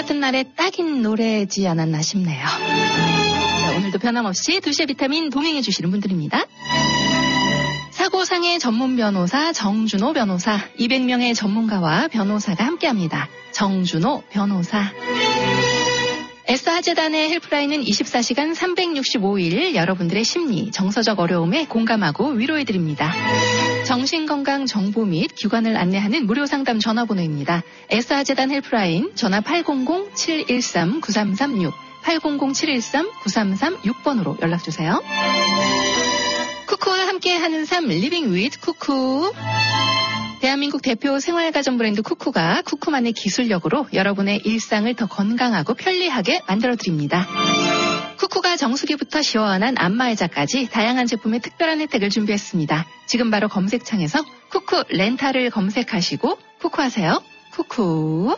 같은 날에 딱인 노래지 않았나 싶네요. 자, 오늘도 변함없이 2시의 비타민 동행해 주시는 분들입니다. 사고상해 전문 변호사 정준호 변호사, 200명의 전문가와 변호사가 함께합니다. 정준호 변호사. S하재단의 헬프라인은 24시간 365일 여러분들의 심리, 정서적 어려움에 공감하고 위로해드립니다. 정신건강 정보 및 기관을 안내하는 무료 상담 전화번호입니다. S하재단 헬프라인 전화 800-713-9336, 800-713-9336번으로 연락주세요. 쿠쿠와 함께하는 삶 리빙 윗 쿠쿠. 대한민국 대표 생활가전 브랜드 쿠쿠가 쿠쿠만의 기술력으로 여러분의 일상을 더 건강하고 편리하게 만들어드립니다. 쿠쿠가 정수기부터 시원한 안마의자까지 다양한 제품의 특별한 혜택을 준비했습니다. 지금 바로 검색창에서 쿠쿠 렌탈을 검색하시고 쿠쿠하세요. 쿠쿠.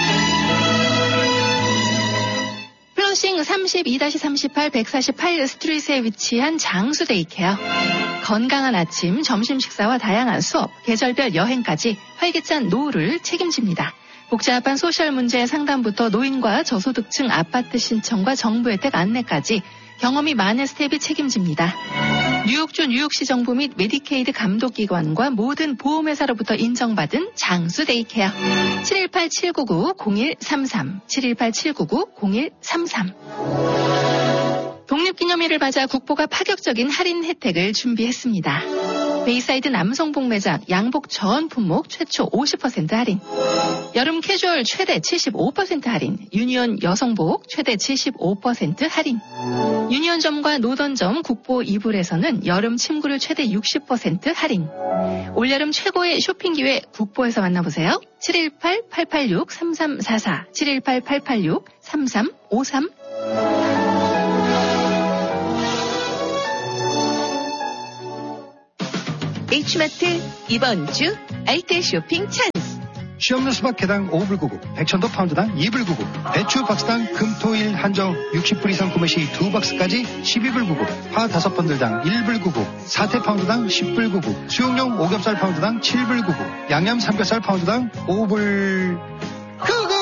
플러싱 32-38 148 스트리트에 위치한 장수 데이케어. 건강한 아침, 점심 식사와 다양한 수업, 계절별 여행까지 활기찬 노후를 책임집니다. 복잡한 소셜 문제 상담부터 노인과 저소득층 아파트 신청과 정부 혜택 안내까지 경험이 많은 스텝이 책임집니다. 뉴욕주 뉴욕시 정부 및 메디케이드 감독기관과 모든 보험회사로부터 인정받은 장수 데이케어. 718-799-0133, 718-799-0133. 독립기념일을 맞아 국보가 파격적인 할인 혜택을 준비했습니다. 베이사이드 남성복 매장 양복 전 품목 최초 50% 할인. 여름 캐주얼 최대 75% 할인. 유니온 여성복 최대 75% 할인. 유니온점과 노던점 국보 이불에서는 여름 침구를 최대 60% 할인. 올여름 최고의 쇼핑 기회 국보에서 만나보세요. 718-886-3344, 718-886-3353. H마트 이번 주 알뜰 쇼핑 찬스. 시험용 수박 개당 5불 99, 백천도 파운드당 2불 99, 배추 박스당 금토일 한정 60불 이상 구매 시 2박스까지 12불 99, 파 5번들당 1불 99, 사태 파운드당 10불 99, 수육용 오겹살 파운드당 7불 99, 양념 삼겹살 파운드당 5불 99.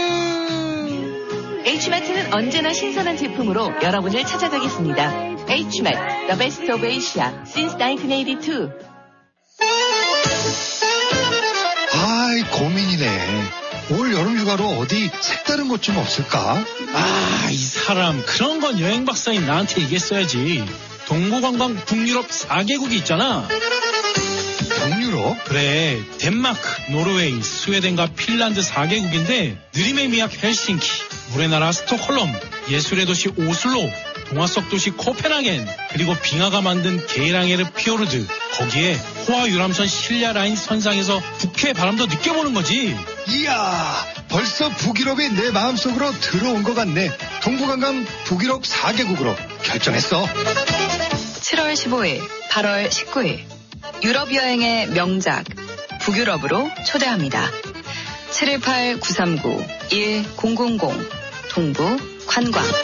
H마트는 언제나 신선한 제품으로 여러분을 찾아가겠습니다. H마트, The Best of Asia, since 1982. 아이, 고민이네. 올 여름 휴가로 어디 색다른 곳 좀 없을까? 아, 이 사람 그런 건 여행 박사인 나한테 얘기했어야지. 동부관광 북유럽 4개국이 있잖아. 북유럽? 그래, 덴마크, 노르웨이, 스웨덴과 핀란드 4개국인데 느림의 미학 헬싱키, 물의 나라 스톡홀름, 예술의 도시 오슬로, 동화 속 도시 코펜하겐, 그리고 빙하가 만든 게랑에르 피오르드, 거기에 호화 유람선 실야 라인 선상에서 북해 바람도 느껴보는 거지. 이야, 벌써 북유럽이 내 마음속으로 들어온 것 같네. 동부관광 북유럽 4개국으로 결정했어. 7월 15일, 8월 19일 유럽 여행의 명작 북유럽으로 초대합니다. 718-939-1000 동부 관광.